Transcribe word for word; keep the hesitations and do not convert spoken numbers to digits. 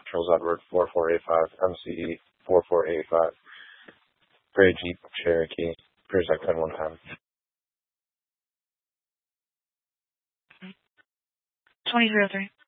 Charles Edward four four eight five, M C E four four eight five, Gray Jeep Cherokee, Project ten one ten. twenty-three oh three.